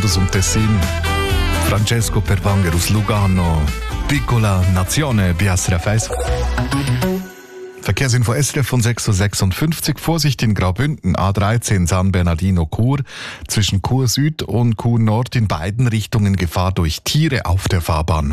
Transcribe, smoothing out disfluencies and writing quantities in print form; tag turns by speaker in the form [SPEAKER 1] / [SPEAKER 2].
[SPEAKER 1] Modus und Tessin. Francesco Perwanger aus Lugano. Piccola Nazione, BSRF 1. Verkehrsinfo SRF von 6.56 Uhr. Vorsicht in Graubünden, A13 San Bernardino-Chur. Zwischen Chur Süd und Chur Nord in beiden Richtungen Gefahr durch Tiere auf der Fahrbahn.